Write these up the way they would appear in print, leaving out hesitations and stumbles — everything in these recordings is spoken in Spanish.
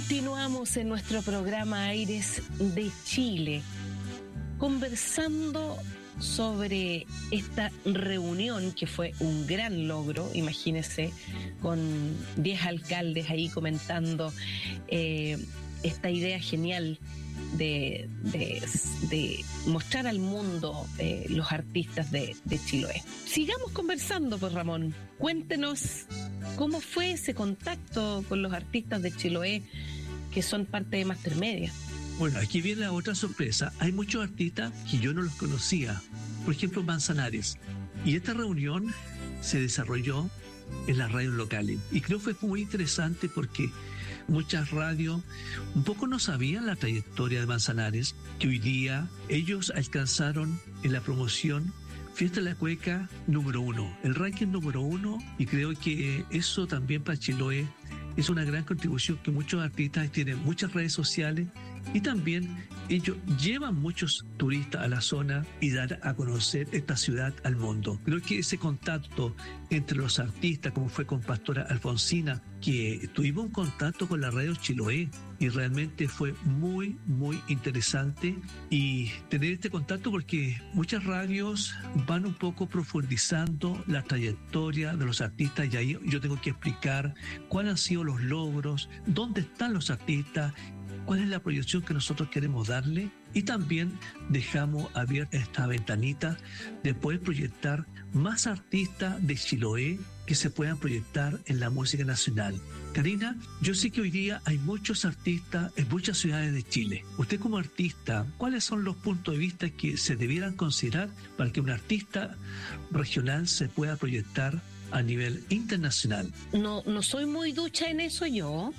Continuamos en nuestro programa Aires de Chile, conversando sobre esta reunión que fue un gran logro, imagínense, con 10 alcaldes ahí comentando esta idea genial de mostrar al mundo los artistas de Chiloé. Sigamos conversando, pues, Ramón. Cuéntenos cómo fue ese contacto con los artistas de Chiloé que son parte de Mastermedia. Bueno, aquí viene la otra sorpresa. Hay muchos artistas que yo no los conocía. Por ejemplo, Manzanares. Y esta reunión se desarrolló en las radios locales. Y creo que fue muy interesante porque muchas radios un poco no sabían la trayectoria de Manzanares, que hoy día ellos alcanzaron en la promoción Fiesta de la Cueca número 1, el ranking número 1, y creo que eso también para Chiloé es una gran contribución, que muchos artistas tienen muchas redes sociales y también ellos llevan muchos turistas a la zona y dar a conocer esta ciudad al mundo. Creo que ese contacto entre los artistas, como fue con Pastora Alfonsina, que tuvimos un contacto con la radio Chiloé y realmente fue muy, muy interesante y tener este contacto, porque muchas radios van un poco profundizando la trayectoria de los artistas y ahí yo tengo que explicar cuáles han sido los logros, dónde están los artistas, cuál es la proyección que nosotros queremos darle, y también dejamos abierta esta ventanita de poder proyectar más artistas de Chiloé que se puedan proyectar en la música nacional. Karina, yo sé que hoy día hay muchos artistas en muchas ciudades de Chile. Usted como artista, ¿cuáles son los puntos de vista que se debieran considerar para que un artista regional se pueda proyectar a nivel internacional? No soy muy ducha en eso yo.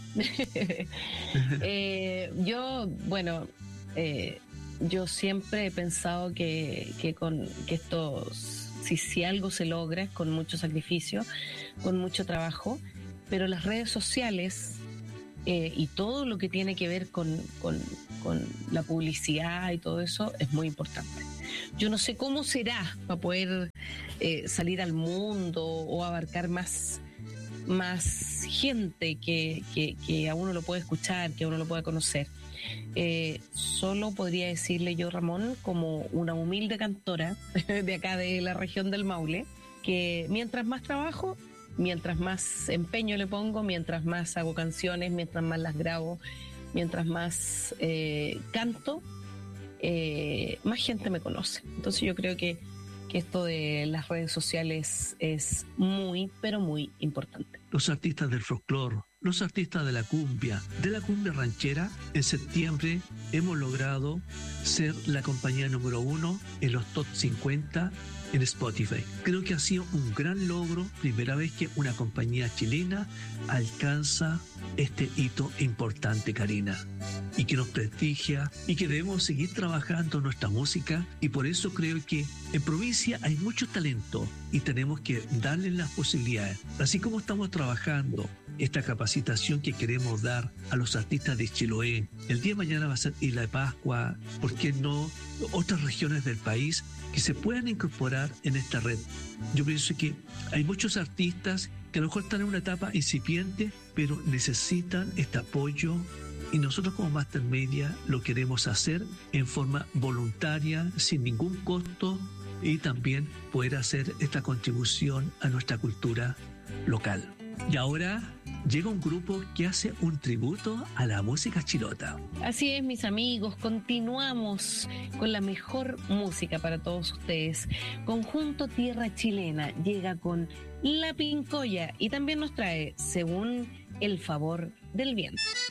Yo siempre he pensado que esto, si algo se logra, es con mucho sacrificio, con mucho trabajo, pero las redes sociales y todo lo que tiene que ver con la publicidad y todo eso es muy importante. Yo no sé cómo será para poder salir al mundo o abarcar más gente que a uno lo puede escuchar, que a uno lo puede conocer. Solo podría decirle yo, Ramón, como una humilde cantora de acá de la región del Maule, que mientras más trabajo, mientras más empeño le pongo, mientras más hago canciones, mientras más las grabo, mientras más canto, más gente me conoce. Entonces yo creo que esto de las redes sociales es muy, pero muy importante. Los artistas del folclore, los artistas de la cumbia ranchera, en septiembre hemos logrado ser la compañía número 1 en los top 50 en Spotify. Creo que ha sido un gran logro, primera vez que una compañía chilena alcanza este hito importante, Karina, y que nos prestigia y que debemos seguir trabajando nuestra música, y por eso creo que en provincia hay mucho talento y tenemos que darles las posibilidades. Así como estamos trabajando esta capacitación que queremos dar a los artistas de Chiloé, el día de mañana va a ser Isla de Pascua, ¿por qué no otras regiones del país que se puedan incorporar en esta red? Yo pienso que hay muchos artistas que a lo mejor están en una etapa incipiente, pero necesitan este apoyo, y nosotros como Mastermedia lo queremos hacer en forma voluntaria, sin ningún costo, y también poder hacer esta contribución a nuestra cultura local. Y ahora llega un grupo que hace un tributo a la música chilota. Así es, mis amigos, continuamos con la mejor música para todos ustedes. Conjunto Tierra Chilena llega con La Pincoya y también nos trae Según el favor del viento.